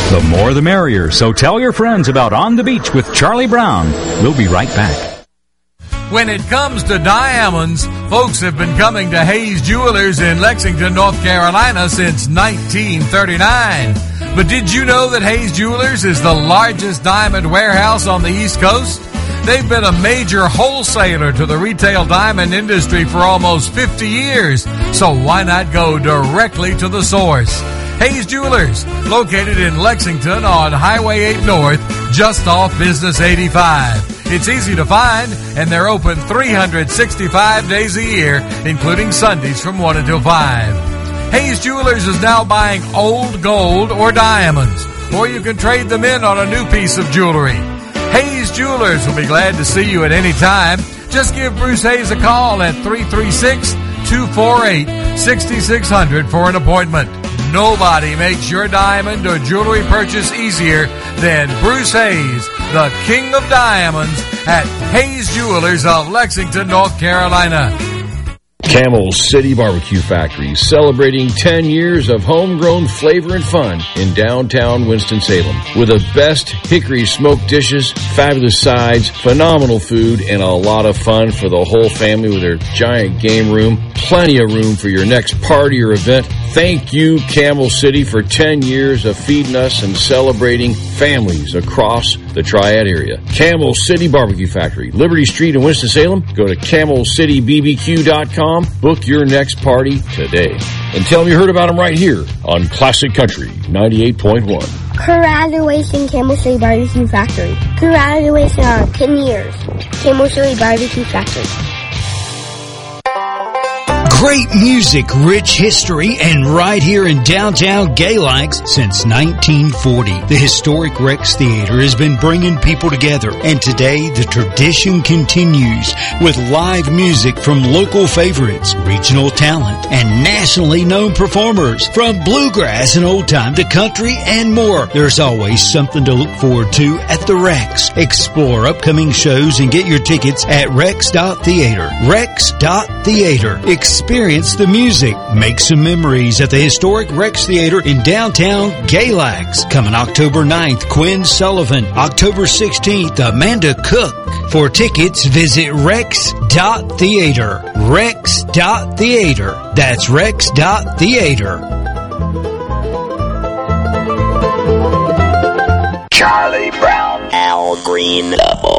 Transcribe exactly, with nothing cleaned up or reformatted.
The more the merrier, so tell your friends about On the Beach with Charlie Brown. We'll be right back. When it comes to diamonds, folks have been coming to Hayes Jewelers in Lexington, North Carolina since nineteen thirty-nine. But did you know that Hayes Jewelers is the largest diamond warehouse on the East Coast? They've been a major wholesaler to the retail diamond industry for almost fifty years, so why not go directly to the source? Hayes Jewelers, located in Lexington on Highway eight North, just off Business eighty-five. It's easy to find, and they're open three hundred sixty-five days a year, including Sundays from one until five. Hayes Jewelers is now buying old gold or diamonds, or you can trade them in on a new piece of jewelry. Hayes Jewelers will be glad to see you at any time. Just give Bruce Hayes a call at three three six, two four eight, six six zero zero for an appointment. Nobody makes your diamond or jewelry purchase easier than Bruce Hayes, the king of diamonds, at Hayes Jewelers of Lexington, North Carolina. Camel City Barbecue Factory, celebrating ten years of homegrown flavor and fun in downtown Winston-Salem. With the best hickory smoked dishes, fabulous sides, phenomenal food, and a lot of fun for the whole family with their giant game room. Plenty of room for your next party or event. Thank you, Camel City, for ten years of feeding us and celebrating families across the Triad area. Camel City Barbecue Factory, Liberty Street in Winston-Salem. Go to camel city b b q dot com. Book your next party today. And tell them you heard about them right here on Classic Country ninety-eight point one. Congratulations, Camel City Barbecue Factory. Congratulations on ten years. Camel City Barbecue Factory. Great music, rich history, and right here in downtown Galax since nineteen forty. The historic Rex Theater has been bringing people together, and today the tradition continues with live music from local favorites, regional talent, and nationally known performers. From bluegrass and old time to country and more, there's always something to look forward to at the Rex. Explore upcoming shows and get your tickets at rex dot theater. rex dot theater. Experience the music. Make some memories at the historic Rex Theater in downtown Galax. Coming October ninth, Quinn Sullivan. October sixteenth, Amanda Cook. For tickets, visit rex dot theater. rex dot theater. That's rex dot theater. Charlie Brown, Al Green, the